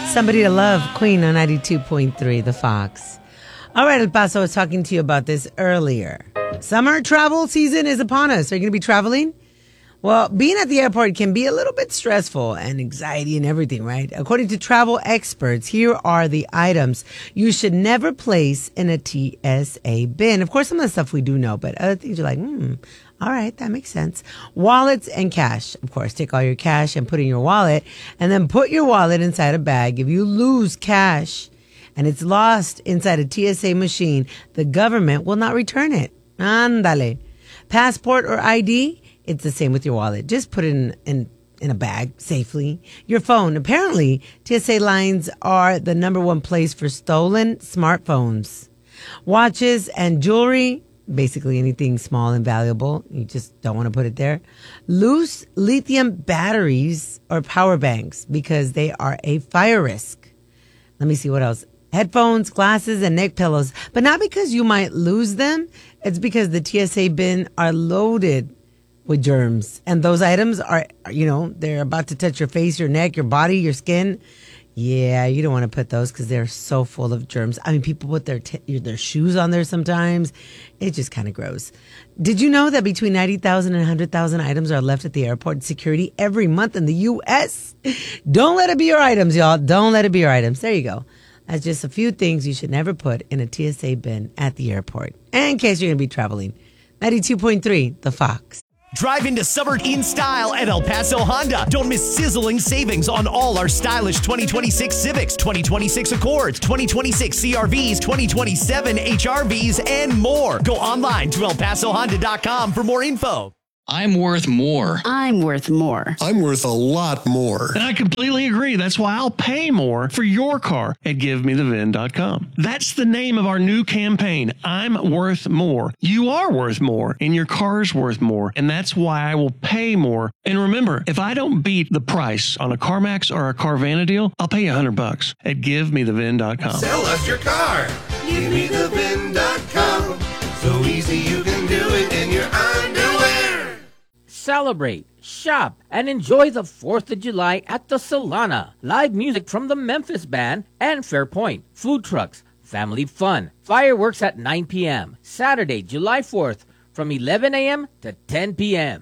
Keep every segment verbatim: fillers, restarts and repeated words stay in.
Somebody to Love, Queen on ninety-two point three, The Fox. All right, El Paso, I was talking to you about this earlier. Summer travel season is upon us. Are you going to be traveling? Well, being at the airport can be a little bit stressful and anxiety and everything, right? According to travel experts, here are the items you should never place in a T S A bin. Of course, some of the stuff we do know, but other things you're like, hmm, all right, that makes sense. Wallets and cash. Of course, take all your cash and put it in your wallet, and then put your wallet inside a bag. If you lose cash and it's lost inside a T S A machine, the government will not return it. Ándale. Passport or I D, it's the same with your wallet. Just put it in, in, in a bag safely. Your phone. Apparently, T S A lines are the number one place for stolen smartphones. Watches and jewelry, basically anything small and valuable. You just don't want to put it there. Loose lithium batteries or power banks because they are a fire risk. Let me see what else. Headphones, glasses, and neck pillows. But not because you might lose them. It's because the T S A bin are loaded with germs. And those items are, you know, they're about to touch your face, your neck, your body, your skin. Yeah, you don't want to put those because they're so full of germs. I mean, people put their t- their shoes on there sometimes. It's just kind of gross. Did you know that between ninety thousand and one hundred thousand items are left at the airport security every month in the U S? Don't let it be your items, y'all. Don't let it be your items. There you go. That's just a few things you should never put in a T S A bin at the airport. And in case you're going to be traveling. ninety-two point three, The Fox. Drive into summer in style at El Paso Honda. Don't miss sizzling savings on all our stylish twenty twenty-six Civics, twenty twenty-six Accords, twenty twenty-six C R Vs, twenty twenty-seven H R Vs, and more. Go online to el paso honda dot com for more info. I'm worth more. I'm worth more. I'm worth a lot more. And I completely agree. That's why I'll pay more for your car at give me the V I N dot com. That's the name of our new campaign. I'm worth more. You are worth more, and your car's worth more. And that's why I will pay more. And remember, if I don't beat the price on a CarMax or a Carvana deal, I'll pay you a hundred bucks at give me the V I N dot com. Sell us your car. give me the V I N dot com. So easy you can do it in your underwear. Celebrate, shop, and enjoy the fourth of July at the Solana. Live music from the Memphis Band and Fairpoint. Food trucks, family fun. Fireworks at nine p.m. Saturday, July fourth from eleven a.m. to ten p.m.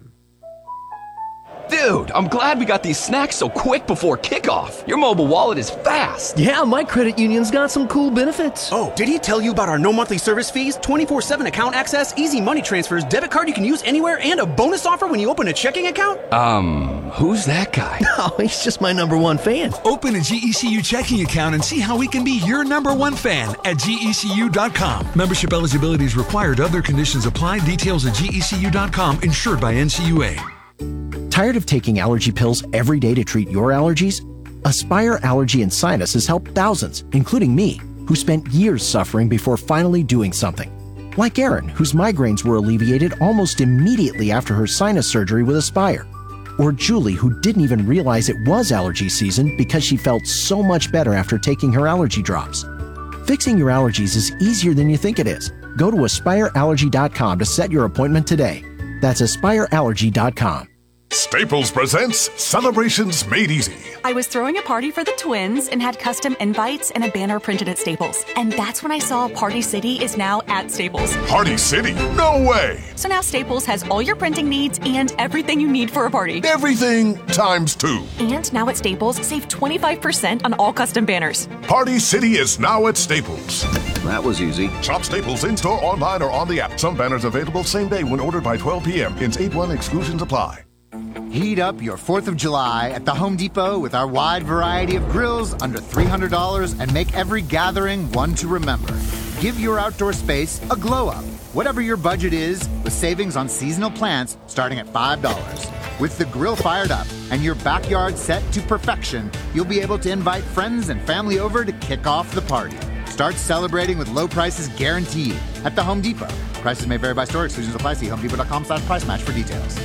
Dude, I'm glad we got these snacks so quick before kickoff. Your mobile wallet is fast. Yeah, my credit union's got some cool benefits. Oh, did he tell you about our no monthly service fees, twenty-four seven account access, easy money transfers, debit card you can use anywhere, and a bonus offer when you open a checking account? Um, who's that guy? Oh, he's just my number one fan. Open a G E C U checking account and see how we can be your number one fan at G E C U dot com. Membership eligibility is required. Other conditions apply. Details at G E C U dot com. Insured by N C U A. Tired of taking allergy pills every day to treat your allergies? Aspire Allergy and Sinus has helped thousands, including me, who spent years suffering before finally doing something. Like Erin, whose migraines were alleviated almost immediately after her sinus surgery with Aspire. Or Julie, who didn't even realize it was allergy season because she felt so much better after taking her allergy drops. Fixing your allergies is easier than you think it is. Go to aspire allergy dot com to set your appointment today. That's aspire allergy dot com. Staples presents Celebrations Made Easy. I was throwing a party for the twins and had custom invites and a banner printed at Staples. And that's when I saw Party City is now at Staples. Party City? No way! So now Staples has all your printing needs and everything you need for a party. Everything times two. And now at Staples, save twenty-five percent on all custom banners. Party City is now at Staples. That was easy. Shop Staples in-store, online, or on the app. Some banners available same day when ordered by twelve p.m. Hence eight one exclusions apply. Heat up your fourth of July at the Home Depot with our wide variety of grills under three hundred dollars and make every gathering one to remember. Give your outdoor space a glow up, whatever your budget is, with savings on seasonal plants starting at five dollars. With the grill fired up and your backyard set to perfection, you'll be able to invite friends and family over to kick off the party. Start celebrating with low prices guaranteed at the Home Depot. Prices may vary by store. Exclusions apply. See home depot dot com slash price match for details.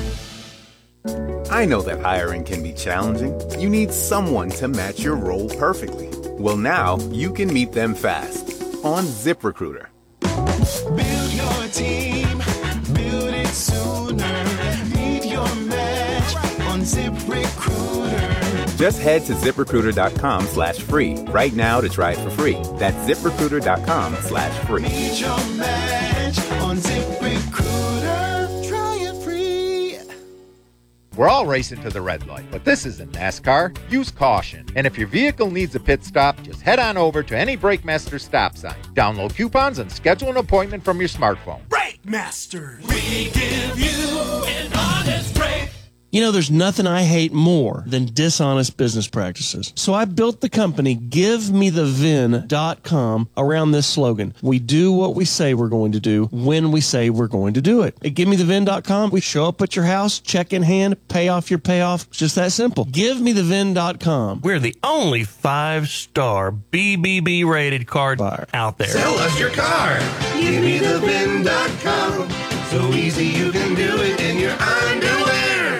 I know that hiring can be challenging. You need someone to match your role perfectly. Well, now you can meet them fast on ZipRecruiter. Build your team, build it sooner. Meet your match on ZipRecruiter. Just head to ZipRecruiter.com slash free right now to try it for free. That's ZipRecruiter.com slash free. Meet your match on ZipRecruiter. Try it free. We're all racing to the red light, but this isn't NASCAR. Use caution. And if your vehicle needs a pit stop, just head on over to any Brakemaster stop sign. Download coupons and schedule an appointment from your smartphone. Brakemaster. We give you an honest break. You know, there's nothing I hate more than dishonest business practices. So I built the company give me the vin dot com around this slogan. We do what we say we're going to do when we say we're going to do it. At give me the vin dot com, we show up at your house, check in hand, pay off your payoff. It's just that simple. give me the vin dot com. We're the only five-star B B B rated car buyer out there. Sell us your car. give me the vin dot com. So easy you can do it in your underwear.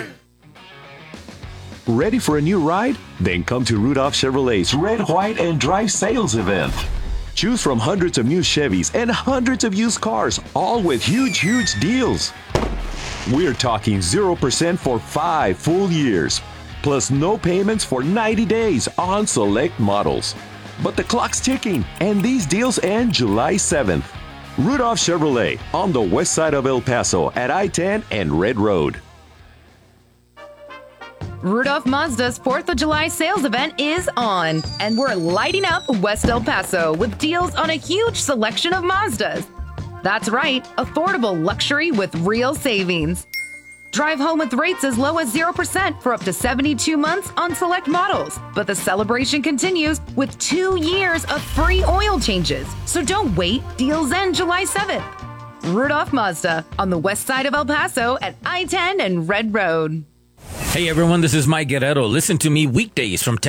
Ready for a new ride? Then come to Rudolph Chevrolet's Red, White, and Drive sales event. Choose from hundreds of new Chevys and hundreds of used cars, all with huge, huge deals. We're talking zero percent for five full years, plus no payments for ninety days on select models. But the clock's ticking, and these deals end July seventh. Rudolph Chevrolet on the west side of El Paso at I ten and Red Road. Rudolph Mazda's fourth of July sales event is on, and we're lighting up West El Paso with deals on a huge selection of Mazdas. That's right, affordable luxury with real savings. Drive home with rates as low as zero percent for up to seventy-two months on select models. But the celebration continues with two years of free oil changes. So don't wait, deals end July seventh. Rudolph Mazda on the west side of El Paso at I ten and Red Road. Hey everyone, this is Mike Guerrero. Listen to me weekdays from ten